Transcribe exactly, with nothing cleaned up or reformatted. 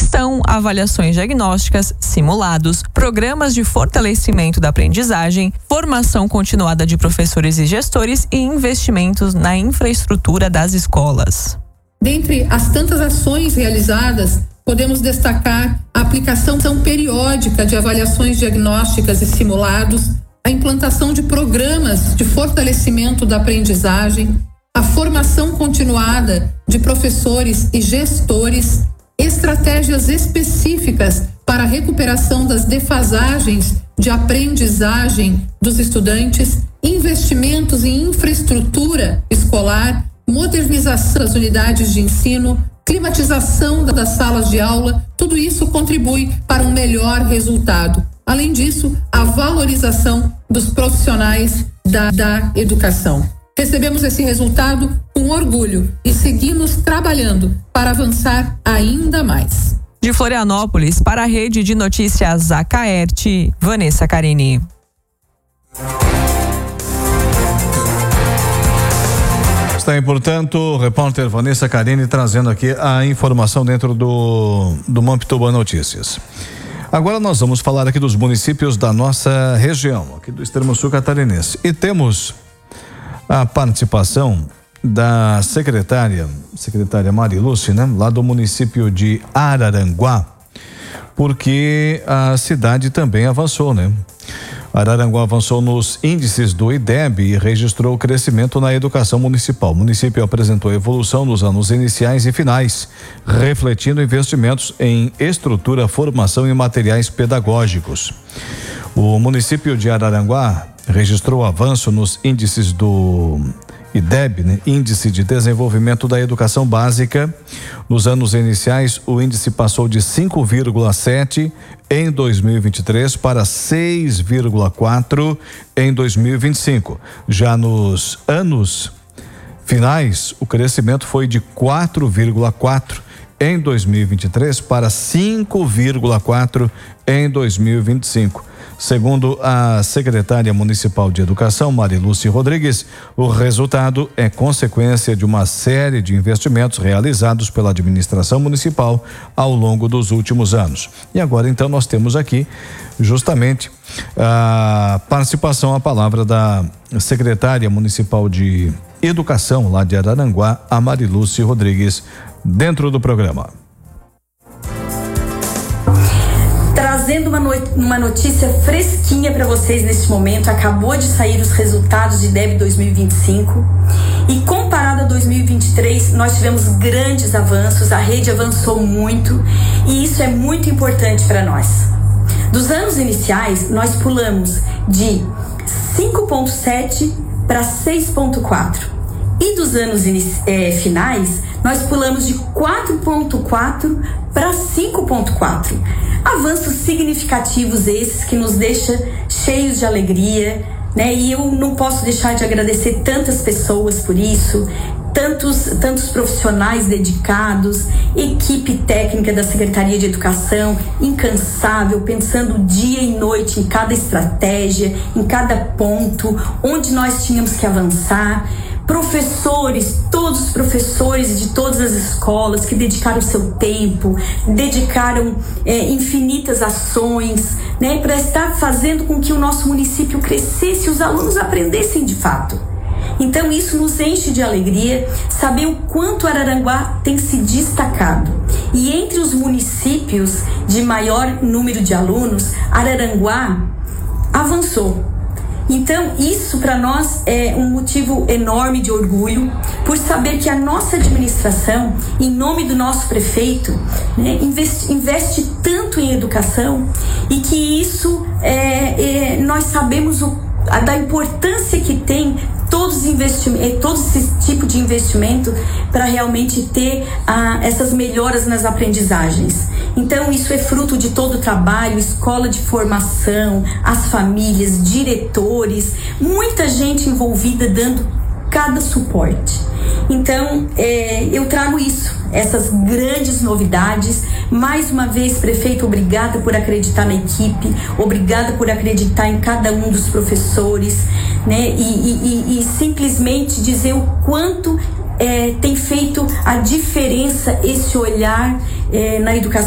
estão avaliações diagnósticas, simulados, programas de fortalecimento da aprendizagem, formação continuada de professores e gestores e investimentos na infraestrutura das escolas. Dentre as tantas ações realizadas, podemos destacar a aplicação periódica de avaliações diagnósticas e simulados, a implantação de programas de fortalecimento da aprendizagem, a formação continuada de professores e gestores, estratégias específicas para a recuperação das defasagens de aprendizagem dos estudantes, investimentos em infraestrutura escolar, modernização das unidades de ensino, climatização das salas de aula, tudo isso contribui para um melhor resultado. Além disso, a valorização dos profissionais da, da educação. Recebemos esse resultado com orgulho e seguimos trabalhando para avançar ainda mais. De Florianópolis, para a Rede de Notícias Acaerte, Vanessa Carini. Está aí, portanto, o repórter Vanessa Carini trazendo aqui a informação dentro do, do Mampituba Notícias. Agora nós vamos falar aqui dos municípios da nossa região, aqui do extremo sul catarinense. E temos a participação da secretária, secretária Marilúcia, né? Lá do município de Araranguá, porque a cidade também avançou, né? Araranguá avançou nos índices do I D E B e registrou crescimento na educação municipal. O município apresentou evolução nos anos iniciais e finais, refletindo investimentos em estrutura, formação e materiais pedagógicos. O município de Araranguá registrou avanço nos índices do I D E B, né? Índice de Desenvolvimento da Educação Básica. Nos anos iniciais, o índice passou de cinco vírgula sete em dois mil e vinte e três para seis vírgula quatro em dois mil e vinte e cinco. Já nos anos finais, o crescimento foi de quatro vírgula quatro em dois mil e vinte e três para cinco vírgula quatro em dois mil e vinte e cinco. Segundo a secretária municipal de Educação, Marilúcia Rodrigues, o resultado é consequência de uma série de investimentos realizados pela administração municipal ao longo dos últimos anos. E agora, então, nós temos aqui justamente a participação, a palavra da secretária municipal de Educação lá de Araranguá, a Marilúcia Rodrigues, dentro do programa. Trazendo uma, no, uma notícia fresquinha para vocês neste momento, acabou de sair os resultados de I D E B dois mil e vinte e cinco e comparado a dois mil e vinte e três nós tivemos grandes avanços, a rede avançou muito e isso é muito importante para nós. Dos anos iniciais nós pulamos de cinco vírgula sete para seis vírgula quatro e dos anos eh, finais nós pulamos de quatro vírgula quatro para cinco vírgula quatro. Avanços significativos esses que nos deixam cheios de alegria, né? E eu não posso deixar de agradecer tantas pessoas por isso, tantos, tantos profissionais dedicados, equipe técnica da Secretaria de Educação, incansável, pensando dia e noite em cada estratégia, em cada ponto, onde nós tínhamos que avançar. Professores, todos os professores de todas as escolas que dedicaram seu tempo, dedicaram é, infinitas ações, né, para estar fazendo com que o nosso município crescesse e os alunos aprendessem de fato. Então isso nos enche de alegria, saber o quanto Araranguá tem se destacado. E entre os municípios de maior número de alunos, Araranguá avançou. Então, isso para nós é um motivo enorme de orgulho, por saber que a nossa administração, em nome do nosso prefeito, né, investe, investe tanto em educação e que isso, é, é, nós sabemos o, a, da importância que tem todos investimentos, todo esse tipo de investimento para realmente ter ah, essas melhoras nas aprendizagens. Então isso é fruto de todo o trabalho, escola de formação, as famílias, diretores, muita gente envolvida dando cada suporte. Então é, eu trago isso, essas grandes novidades. Mais uma vez, prefeito, obrigada por acreditar na equipe, obrigada por acreditar em cada um dos professores, né? E, e, e simplesmente dizer o quanto é, tem feito a diferença esse olhar é, na educação